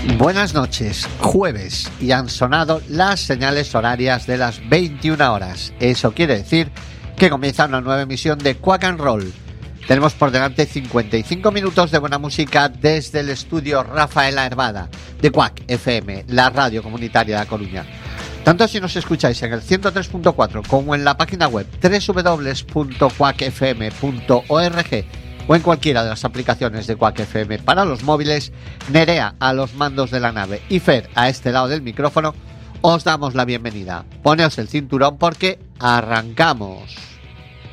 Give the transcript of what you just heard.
Buenas noches, jueves, y han sonado las señales horarias de las 21 horas. Eso quiere decir que comienza una nueva emisión de Quack and Roll. Tenemos por delante 55 minutos de buena música desde el estudio Rafaela Hervada de Quack FM, la radio comunitaria de A Coruña. Tanto si nos escucháis en el 103.4 como en la página web www.quackfm.org o en cualquiera de las aplicaciones de Quack FM para los móviles, Nerea a los mandos de la nave y Fer a este lado del micrófono, os damos la bienvenida. Poneos el cinturón porque arrancamos.